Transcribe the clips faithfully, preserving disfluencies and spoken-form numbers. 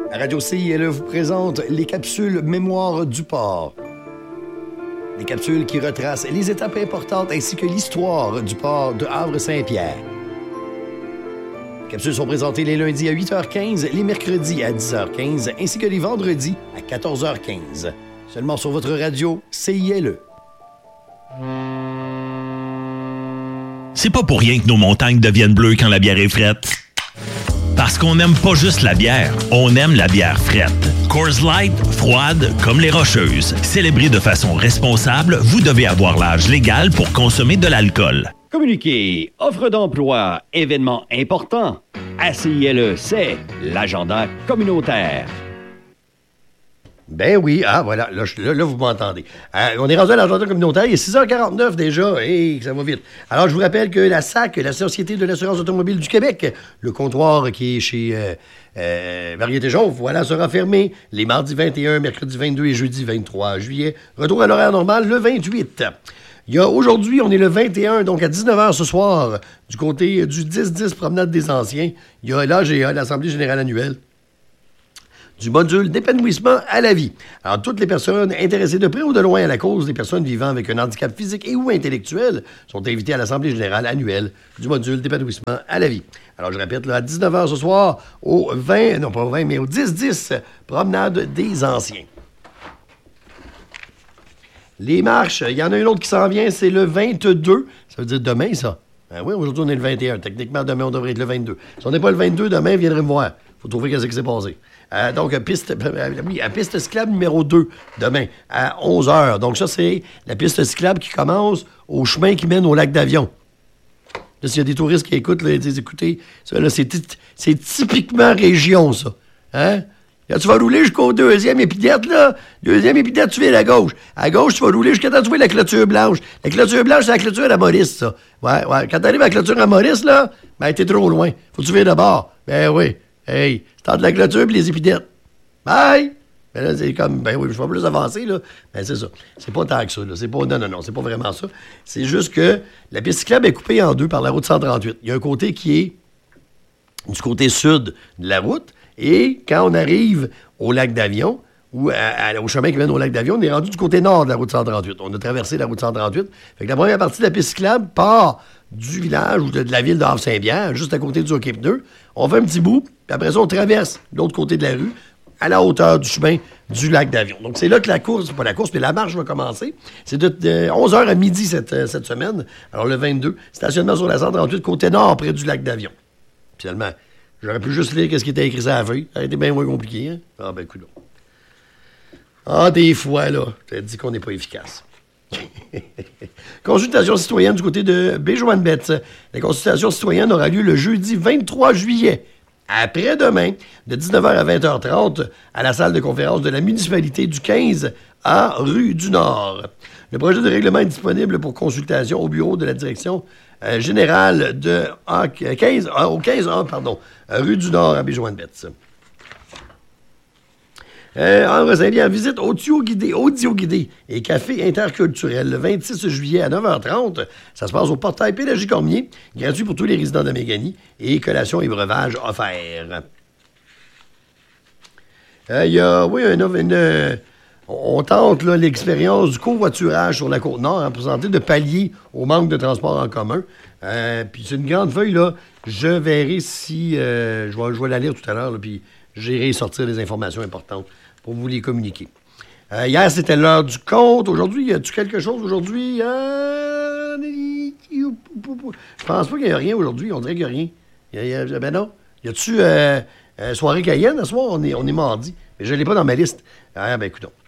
Radio C I L E vous présente les capsules Mémoire du port. Des capsules qui retracent les étapes importantes ainsi que l'histoire du port de Havre-Saint-Pierre. Les capsules sont présentées les lundis à huit heures quinze, les mercredis à dix heures quinze ainsi que les vendredis à quatorze heures quinze. Seulement sur votre radio C I L E. C'est pas pour rien que nos montagnes deviennent bleues quand la bière est frette. Parce qu'on n'aime pas juste la bière, on aime la bière frette. Coors Light, froide comme les Rocheuses. Célébrée de façon responsable, vous devez avoir l'âge légal pour consommer de l'alcool. Communiquer, offre d'emploi, événements importants. À C I L E, c'est l'agenda communautaire. Ben oui, ah voilà, là, là, là vous m'entendez. Euh, on est rendu à l'agenda communautaire, il est six heures quarante-neuf déjà, et ça va vite. Alors, je vous rappelle que la S A C, la Société de l'assurance automobile du Québec, le comptoir qui est chez euh, euh, Variété Jauve, voilà, sera fermé les mardis vingt et un, mercredi vingt-deux et jeudi vingt-trois juillet. Retour à l'horaire normal le vingt-huit. Il y a aujourd'hui, on est le vingt et un, donc à dix-neuf heures ce soir, du côté du dix dix Promenade des Anciens, il y a l'A G A, l'Assemblée générale annuelle, du module d'épanouissement à la vie. Alors, toutes les personnes intéressées de près ou de loin à la cause des personnes vivant avec un handicap physique et ou intellectuel sont invitées à l'Assemblée générale annuelle du module d'épanouissement à la vie. Alors, je répète, là, à dix-neuf heures ce soir, au vingt, non pas au vingt, mais au dix dix, Promenade des Anciens. Les marches, il y en a une autre qui s'en vient, c'est le vingt-deux. Ça veut dire demain, ça? Ben oui, aujourd'hui, on est le vingt et un. Techniquement, demain, on devrait être le vingt-deux. Si on n'est pas le vingt-deux, demain, viendrez me voir. Faut trouver qu'est-ce qui s'est passé. Euh, donc, piste, euh, oui, à piste cyclable numéro deux, demain, à onze heures. Donc, ça, c'est la piste cyclable qui commence au chemin qui mène au lac d'Avion. Là, s'il y a des touristes qui écoutent, là, ils disent, écoutez, ça, là, c'est, c'est typiquement région, ça. Hein? Là, tu vas rouler jusqu'au deuxième épidète, là. Deuxième épidète, tu viens à gauche. À gauche, tu vas rouler jusqu'à temps que tu vois la clôture blanche. La clôture blanche, c'est la clôture à Maurice, ça. Ouais, ouais. Quand t'arrives à la clôture à Maurice, là, ben, t'es trop loin. Faut que tu viennes d'abord. Ben oui. Hey, c'est entre la clôture et les épidètes. Bye! Ben là, c'est comme, ben oui, je vais plus avancer, là. Ben c'est ça. C'est pas tant que ça, là. C'est pas, non, non, non, c'est pas vraiment ça. C'est juste que la piste cyclable est coupée en deux par la route cent trente-huit. Il y a un côté qui est du côté sud de la route, et quand on arrive au lac d'Avion, ou à, à, au chemin qui mène au lac d'Avion, on est rendu du côté nord de la route cent trente-huit. On a traversé la route cent trente-huit. Fait que la première partie de la piste cyclable part du village ou de, de la ville de Havre-Saint-Pierre, juste à côté du hockey-pneu. On fait un petit bout, puis après ça, on traverse l'autre côté de la rue, à la hauteur du chemin du lac d'Avion. Donc, c'est là que la course, pas la course, mais la marche va commencer. C'est de, de onze heures à midi cette, cette semaine. Alors, le vingt-deux, stationnement sur la cent trente-huit, côté nord, près du lac d'Avion. Finalement, j'aurais pu juste lire ce qui était écrit sur la feuille. Ça a été bien moins compliqué, hein? Ah, ben, écoute. Ah, des fois, là, je t'ai dit qu'on n'est pas efficace. Consultation citoyenne du côté de Béjoine-Betts. La consultation citoyenne aura lieu le jeudi vingt-trois juillet, après-demain, de dix-neuf heures à vingt heures trente, à la salle de conférence de la municipalité du quinze à rue du Nord. Le projet de règlement est disponible pour consultation au bureau de la direction euh, générale de ah, quinze, ah, au quinze A, pardon, rue du Nord à Béjoine-Betts. Euh, en Saint-Pierre, visite audio guidé, audio guidé et café interculturel le vingt-six juillet à neuf heures trente. Ça se passe au portail Pélagie Cormier, gratuit pour tous les résidents de Méganie et collations et breuvages offerts. Il euh, y a, oui, une, une, une, on tente là, l'expérience du covoiturage sur la Côte-Nord, hein, pour tenter de pallier au manque de transport en commun. Euh, puis c'est une grande feuille, là. Je verrai si, euh, je vais, je vais la lire tout à l'heure, là, puis j'irai sortir des informations importantes pour vous les communiquer. Euh, hier, c'était l'heure du compte. Aujourd'hui, y a-tu quelque chose aujourd'hui? Euh... Je pense pas qu'il y a rien aujourd'hui. On dirait qu'il y a rien. Y a, y a, ben non. Y a-tu euh, euh, soirée Cayenne? Ce soir, on est, on est mardi. Mais je l'ai pas dans ma liste. Ah, ben, écoutons.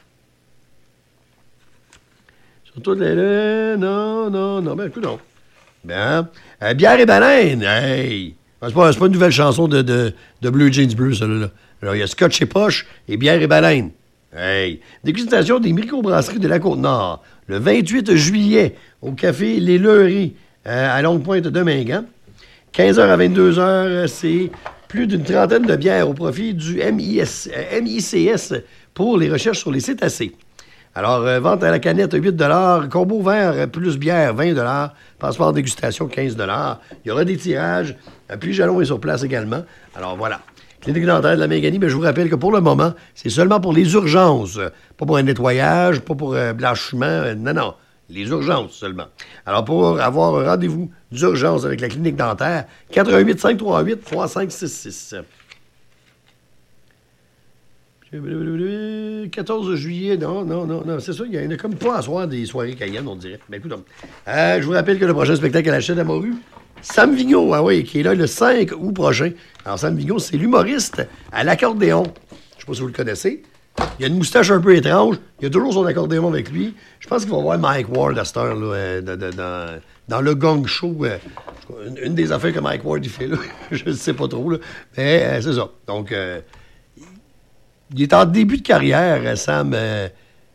Surtout les... Non, non, non. Ben, écoutons. Ben, euh, bière et baleine. Hey! C'est pas, c'est pas une nouvelle chanson de, de, de Bleu Jeans Bleu, celle-là. Alors, il y a Scotch et Poche et bière et baleine. Hey! Dégustation des microbrasseries de la Côte-Nord. Le vingt-huit juillet, au café Les Leuries, euh, à Longue-Pointe de Mingan. quinze heures à vingt-deux heures, c'est plus d'une trentaine de bières au profit du M I S, euh, M I C S pour les recherches sur les cétacés. Alors, euh, vente à la canette, huit dollars. Combo vert plus bière, vingt dollars. Passeport dégustation, quinze dollars. Il y aura des tirages. Euh, puis Jalon est sur place également. Alors, voilà. Clinique dentaire de la Méganie, mais je vous rappelle que pour le moment, c'est seulement pour les urgences. Pas pour un nettoyage, pas pour un blanchiment. Euh, non, non. Les urgences seulement. Alors, pour avoir un rendez-vous d'urgence avec la clinique dentaire, quatre un huit, cinq trois huit, trois cinq six six. quatorze juillet, non, non, non, non, c'est ça, il y en a comme pas à soir des soirées Cayenne, on dirait. Ben écoute, euh, je vous rappelle que le prochain spectacle à la chaîne à Morue, Sam Vigneault, ah oui, qui est là le cinq août prochain. Alors, Sam Vigneault, c'est l'humoriste à l'accordéon. Je sais pas si vous le connaissez. Il a une moustache un peu étrange. Il a toujours son accordéon avec lui. Je pense qu'il va voir Mike Ward à cette heure, là, euh, de, de, dans, dans le Gong Show. Euh, une, une des affaires que Mike Ward il fait, là. Je ne sais pas trop, là. Mais euh, c'est ça. Donc, euh, il est en début de carrière, Sam. Euh,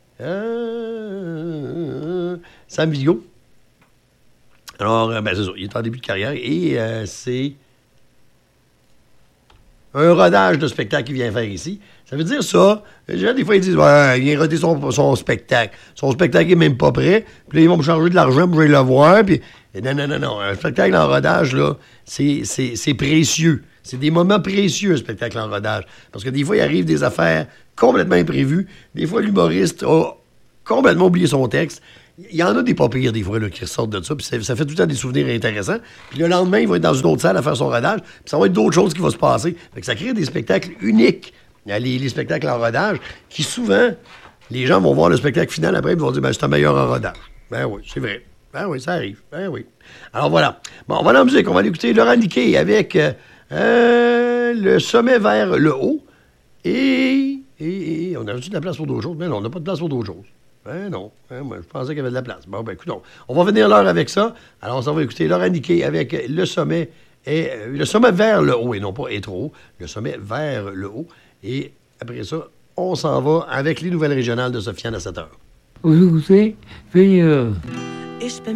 euh, Sam Vigneault. Alors, euh, ben, c'est ça. Il est en début de carrière et euh, c'est un rodage de spectacle qu'il vient faire ici. Ça veut dire ça. Les gens, des fois, ils disent, ouais, il vient roder son, son spectacle. Son spectacle est même pas prêt. Puis là, ils vont me charger de l'argent pour aller le voir. Puis, non, non, non, non. Un spectacle en rodage, là, c'est, c'est, c'est précieux. C'est des moments précieux, un spectacle en rodage. Parce que des fois, il arrive des affaires complètement imprévues. Des fois, l'humoriste a complètement oublié son texte. Il y en a des pas pires, des fois, là, qui ressortent de ça. Puis ça, ça fait tout le temps des souvenirs intéressants. Puis le lendemain, il va être dans une autre salle à faire son rodage. Puis ça va être d'autres choses qui vont se passer. Fait que ça crée des spectacles uniques. Les, les spectacles en rodage, qui souvent, les gens vont voir le spectacle final après et vont dire, ben, c'est un meilleur en rodage. Ben oui, c'est vrai. Ben oui, ça arrive. Ben oui. Alors voilà. Bon, on va aller en musique. On va aller écouter Laurent Niquet avec euh, euh, Le sommet vers le haut. Et, et, et on a-tu de la place pour d'autres choses? Ben non, on n'a pas de place pour d'autres choses. Ben non. Ben, moi, je pensais qu'il y avait de la place. Bon, ben écoute, on va venir l'heure avec ça. Alors, on s'en va écouter Laurent Niquet avec Le sommet et euh, Le sommet vers le haut, et non pas être trop haut. Le sommet vers le haut. Et après ça, on s'en va avec les nouvelles régionales de Sofiane à sept heures. Vous écoutez, puis... Euh...